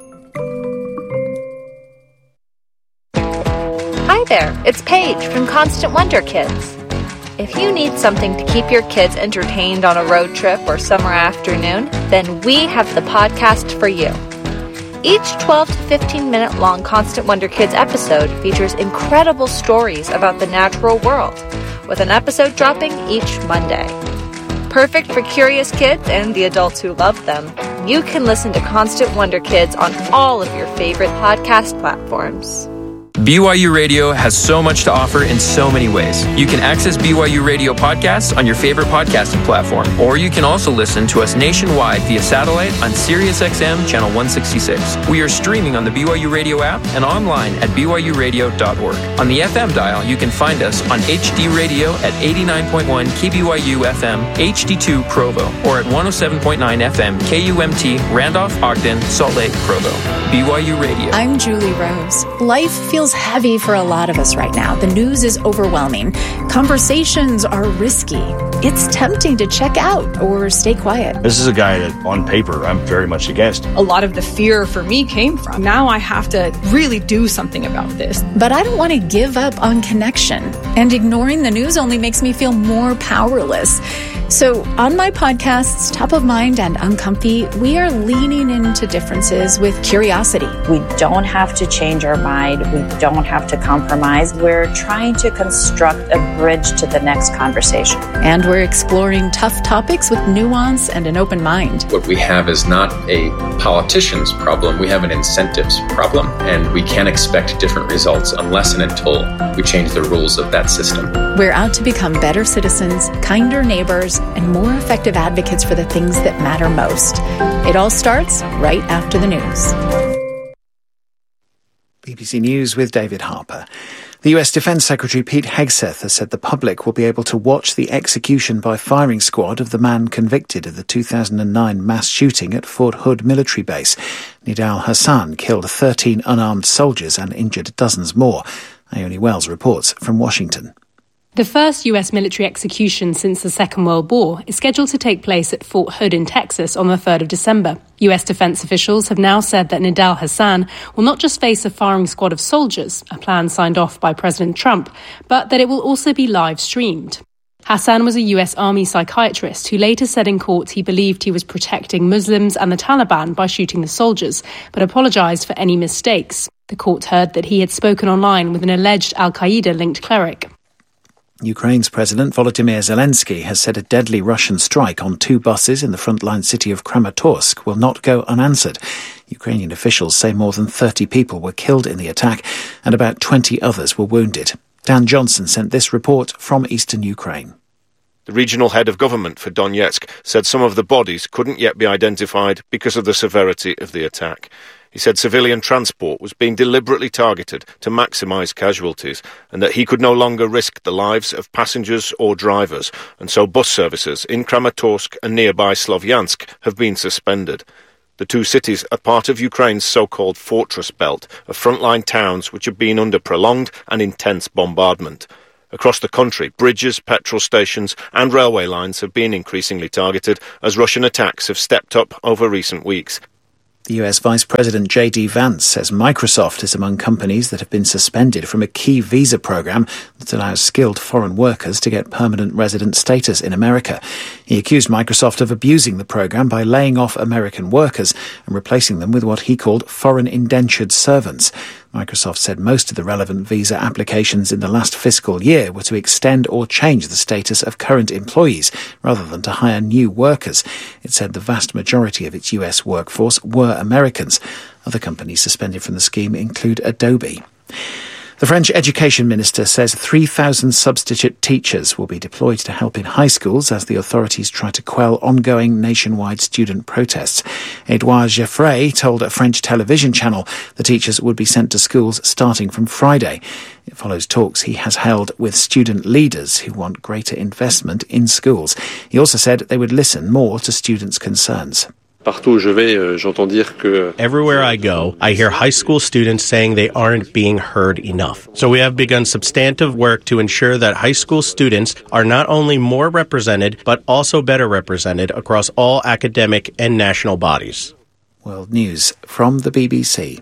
[SPEAKER 11] Hi there, it's Paige from Constant Wonder Kids. If you need something to keep your kids entertained on a road trip or summer afternoon, then we have the podcast for you. Each twelve to fifteen minute long Constant Wonder Kids episode features incredible stories about the natural world, with an episode dropping each Monday. Perfect for curious kids and the adults who love them, you can listen to Constant Wonder Kids on all of your favorite podcast platforms.
[SPEAKER 12] B Y U Radio has so much to offer in so many ways. You can access B Y U Radio podcasts on your favorite podcasting platform, or you can also listen to us nationwide via satellite on Sirius X M channel one sixty-six. We are streaming on the B Y U Radio app and online at b y u radio dot org. On the F M dial, you can find us on H D Radio at eighty-nine point one K B Y U F M H D two Provo, or at one oh seven point nine F M K U M T Randolph, Ogden, Salt Lake, Provo. B Y U Radio.
[SPEAKER 13] I'm Julie Rose. Life feels heavy for a lot of us right now. The news is overwhelming. Conversations are risky. It's tempting to check out or stay quiet.
[SPEAKER 14] This is a guy that, on paper, I'm very much against.
[SPEAKER 15] A lot of the fear for me came from, now I have to really do something about this.
[SPEAKER 13] But I don't want to give up on connection. And ignoring the news only makes me feel more powerless. So on my podcasts, Top of Mind and Uncomfy, we are leaning into differences with curiosity.
[SPEAKER 16] We don't have to change our mind. We don't have to compromise. We're trying to construct a bridge to the next conversation.
[SPEAKER 13] And we're exploring tough topics with nuance and an open mind.
[SPEAKER 17] What we have is not a politician's problem. We have an incentives problem, and we can't expect different results unless and until we change the rules of that system.
[SPEAKER 13] We're out to become better citizens, kinder neighbors, and more effective advocates for the things that matter most. It all starts right after the news.
[SPEAKER 18] B B C News with David Harper. The U S Defence Secretary Pete Hegseth has said the public will be able to watch the execution by firing squad of the man convicted of the two thousand nine mass shooting at Fort Hood military base. Nidal Hassan killed thirteen unarmed soldiers and injured dozens more. Ione Wells reports from Washington.
[SPEAKER 19] The first U S military execution since the Second World War is scheduled to take place at Fort Hood in Texas on the third of December. U S defense officials have now said that Nidal Hassan will not just face a firing squad of soldiers, a plan signed off by President Trump, but that it will also be live streamed. Hassan was a U S Army psychiatrist who later said in court he believed he was protecting Muslims and the Taliban by shooting the soldiers, but apologised for any mistakes. The court heard that he had spoken online with an alleged al-Qaeda-linked cleric.
[SPEAKER 18] Ukraine's President Volodymyr Zelensky has said a deadly Russian strike on two buses in the frontline city of Kramatorsk will not go unanswered. Ukrainian officials say more than thirty people were killed in the attack and about twenty others were wounded. Dan Johnson sent this report from eastern Ukraine.
[SPEAKER 20] The regional head of government for Donetsk said some of the bodies couldn't yet be identified because of the severity of the attack. He said civilian transport was being deliberately targeted to maximise casualties and that he could no longer risk the lives of passengers or drivers, and so bus services in Kramatorsk and nearby Slovyansk have been suspended. The two cities are part of Ukraine's so-called fortress belt of frontline towns which have been under prolonged and intense bombardment. Across the country, bridges, petrol stations and railway lines have been increasingly targeted as Russian attacks have stepped up over recent weeks.
[SPEAKER 18] The U S Vice President J D Vance says Microsoft is among companies that have been suspended from a key visa program that allows skilled foreign workers to get permanent resident status in America. He accused Microsoft of abusing the program by laying off American workers and replacing them with what he called foreign indentured servants. Microsoft said most of the relevant visa applications in the last fiscal year were to extend or change the status of current employees rather than to hire new workers. It said the vast majority of its U S workforce were Americans. Other companies suspended from the scheme include Adobe. The French education minister says three thousand substitute teachers will be deployed to help in high schools as the authorities try to quell ongoing nationwide student protests. Edouard Geoffrey told a French television channel the teachers would be sent to schools starting from Friday. It follows talks he has held with student leaders who want greater investment in schools. He also said they would listen more to students' concerns.
[SPEAKER 21] Everywhere I go, I hear high school students saying they aren't being heard enough. So we have begun substantive work to ensure that high school students are not only more represented, but also better represented across all academic and national bodies.
[SPEAKER 18] World News from the B B C.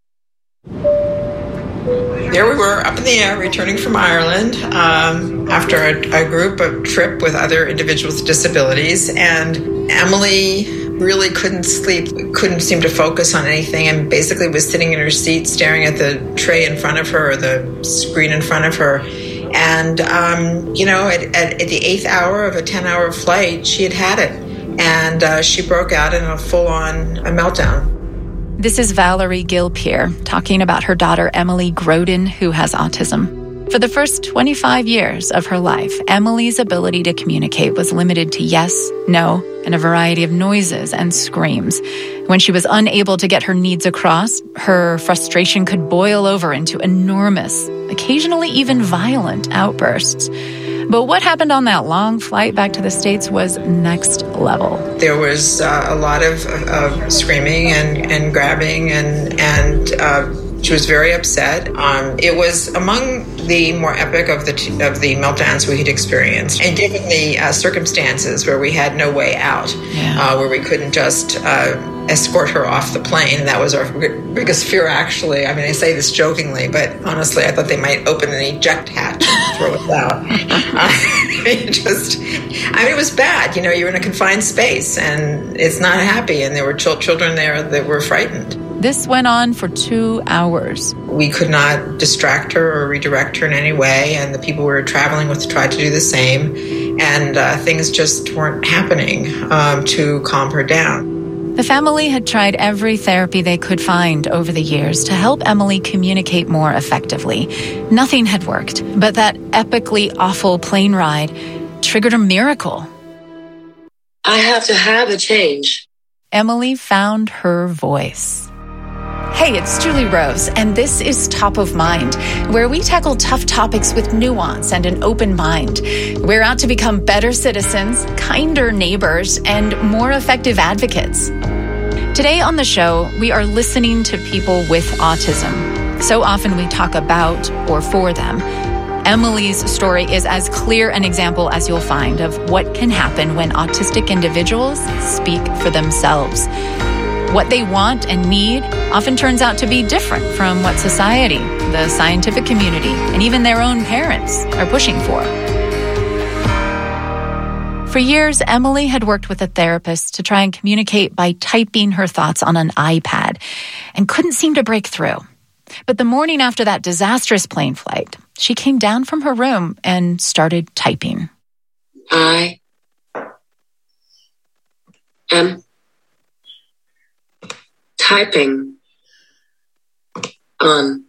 [SPEAKER 22] There we were, up in the air, returning from Ireland um, after a, a group a trip with other individuals with disabilities, and Emily really couldn't sleep, couldn't seem to focus on anything, and basically was sitting in her seat staring at the tray in front of her, or the screen in front of her. And, um, you know, at, at, at the eighth hour of a ten-hour flight, she had had it. And uh, she broke out in a full-on a meltdown.
[SPEAKER 13] This is Valerie Gilpier talking about her daughter, Emily Grodin, who has autism. For the first twenty-five years of her life, Emily's ability to communicate was limited to yes, no, and a variety of noises and screams. When she was unable to get her needs across, her frustration could boil over into enormous, occasionally even violent outbursts. But what happened on that long flight back to the States was next level.
[SPEAKER 22] There was uh, a lot of, of screaming and, and grabbing, and, and uh, she was very upset. Um, it was among the more epic of the t- of the meltdowns we had experienced. And given the uh, circumstances where we had no way out, yeah. uh, where we couldn't just uh, escort her off the plane, and that was our biggest fear, actually. I mean, I say this jokingly, but honestly, I thought they might open an eject hatch and throw us out. uh, it just, I mean, it was bad. You know, you're in a confined space, and it's not happy, and there were ch- children there that were frightened.
[SPEAKER 13] This went on for two hours.
[SPEAKER 22] We could not distract her or redirect her in any way, and the people we were traveling with tried to do the same, and uh, things just weren't happening um, to calm her down.
[SPEAKER 13] The family had tried every therapy they could find over the years to help Emily communicate more effectively. Nothing had worked, but that epically awful plane ride triggered a miracle.
[SPEAKER 23] I have to have a change.
[SPEAKER 13] Emily found her voice. Hey, it's Julie Rose, and this is Top of Mind, where we tackle tough topics with nuance and an open mind. We're out to become better citizens, kinder neighbors, and more effective advocates. Today on the show, we are listening to people with autism. So often we talk about or for them. Emily's story is as clear an example as you'll find of what can happen when autistic individuals speak for themselves. What they want and need often turns out to be different from what society, the scientific community, and even their own parents are pushing for. For years, Emily had worked with a therapist to try and communicate by typing her thoughts on an iPad and couldn't seem to break through. But the morning after that disastrous plane flight, she came down from her room and started typing.
[SPEAKER 23] I am typing on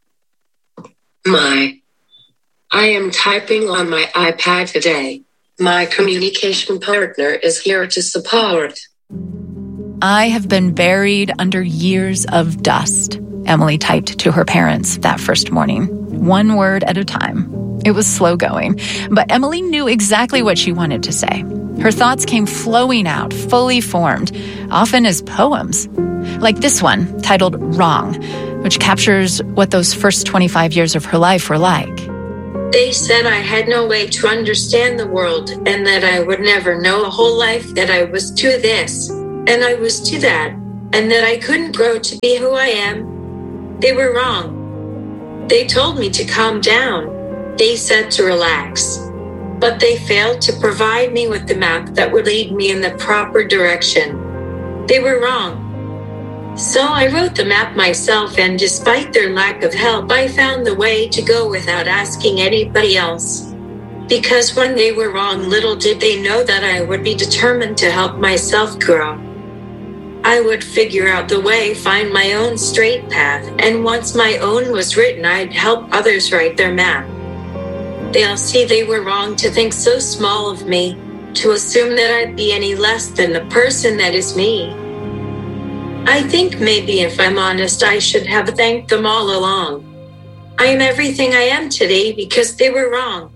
[SPEAKER 23] my, I am typing on my iPad today. My communication partner is here to support.
[SPEAKER 13] I have been buried under years of dust, Emily typed to her parents that first morning, one word at a time. It was slow going, but Emily knew exactly what she wanted to say. Her thoughts came flowing out, fully formed, often as poems. Like this one, titled Wrong, which captures what those first twenty-five years of her life were like.
[SPEAKER 23] They said I had no way to understand the world and that I would never know a whole life, that I was to this and I was to that, and that I couldn't grow to be who I am. They were wrong. They told me to calm down. They said to relax. But they failed to provide me with the map that would lead me in the proper direction. They were wrong. So I wrote the map myself, and despite their lack of help, I found the way to go without asking anybody else. Because when they were wrong, little did they know that I would be determined to help myself grow. I would figure out the way, find my own straight path, and once my own was written, I'd help others write their map. They'll see they were wrong to think so small of me, to assume that I'd be any less than the person that is me. I think maybe, if I'm honest, I should have thanked them all along. I am everything I am today because they were wrong.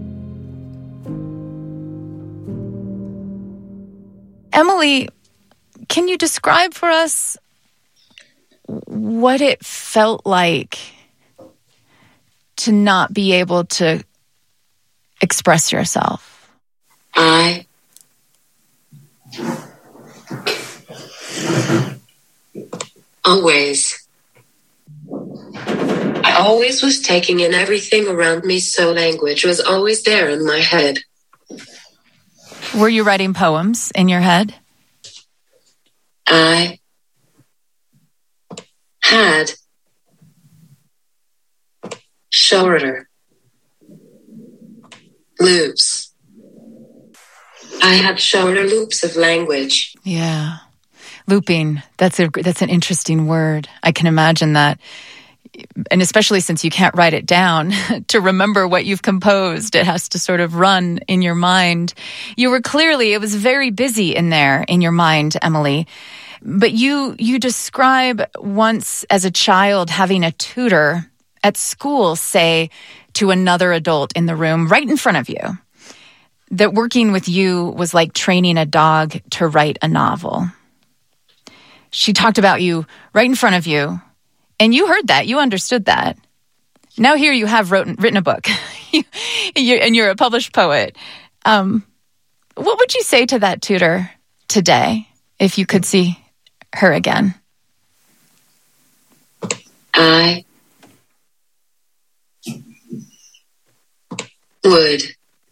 [SPEAKER 13] Emily, can you describe for us what it felt like to not be able to express yourself?
[SPEAKER 23] I always I always was taking in everything around me, so language was always there in my head.
[SPEAKER 13] Were you writing poems in your head?
[SPEAKER 23] I had shorter loops. I had shorter loops of language.
[SPEAKER 13] Yeah. Looping. That's a that's an interesting word. I can imagine that. And especially since you can't write it down, to remember what you've composed, it has to sort of run in your mind. You were clearly, it was very busy in there in your mind, Emily. But you you describe once as a child having a tutor at school say to another adult in the room right in front of you that working with you was like training a dog to write a novel. She talked about you right in front of you, and you heard that. You understood that. Now here you have wrote, written a book, you, and you're a published poet. Um, what would you say to that tutor today if you could see her again?
[SPEAKER 23] I would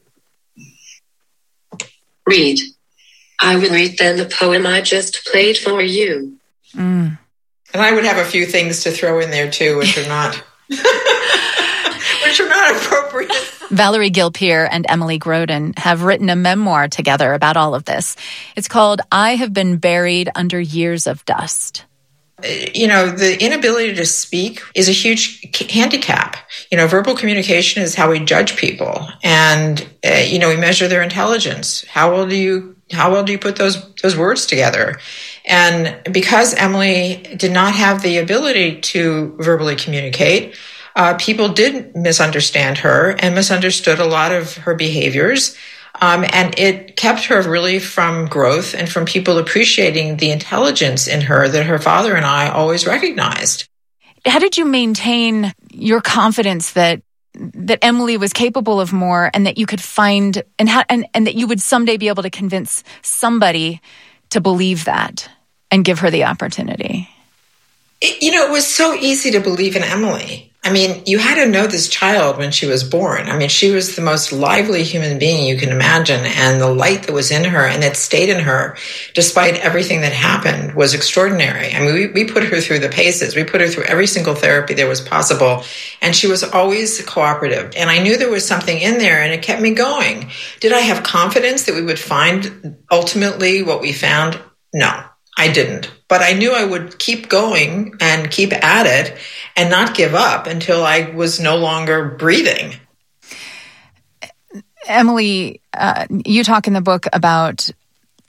[SPEAKER 23] read. I would read then the poem I just played for you.
[SPEAKER 13] Mm.
[SPEAKER 22] And I would have a few things to throw in there too, which are not, which are not appropriate.
[SPEAKER 13] Valerie Gilpeer and Emily Groden have written a memoir together about all of this. It's called I Have Been Buried Under Years of Dust.
[SPEAKER 22] You know, the inability to speak is a huge handicap. You know, verbal communication is how we judge people. And, uh, you know, we measure their intelligence. How well do you, how well do you put those, those words together? And because Emily did not have the ability to verbally communicate, uh, people did misunderstand her and misunderstood a lot of her behaviors. Um, and it kept her really from growth and from people appreciating the intelligence in her that her father and I always recognized.
[SPEAKER 13] How did you maintain your confidence that that Emily was capable of more and that you could find and how, and, and that you would someday be able to convince somebody to believe that and give her the opportunity?
[SPEAKER 22] It, you know, it was so easy to believe in Emily. I mean, you had to know this child when she was born. I mean, she was the most lively human being you can imagine, and the light that was in her and that stayed in her despite everything that happened was extraordinary. I mean, we, we put her through the paces. We put her through every single therapy that was possible, and she was always cooperative. And I knew there was something in there, and it kept me going. Did I have confidence that we would find ultimately what we found? No, I didn't. But I knew I would keep going and keep at it and not give up until I was no longer breathing.
[SPEAKER 13] Emily, uh, you talk in the book about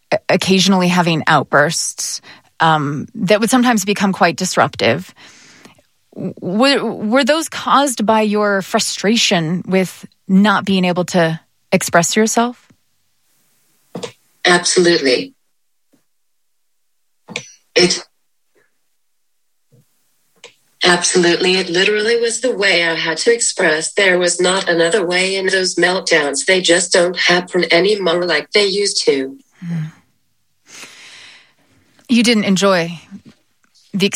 [SPEAKER 13] occasionally having outbursts um, that would sometimes become quite disruptive. Were, were those caused by your frustration with not being able to express yourself?
[SPEAKER 23] Absolutely. It absolutely, it literally was the way I had to express. There was not another way in those meltdowns. They just don't happen anymore like they used to.
[SPEAKER 13] You didn't enjoy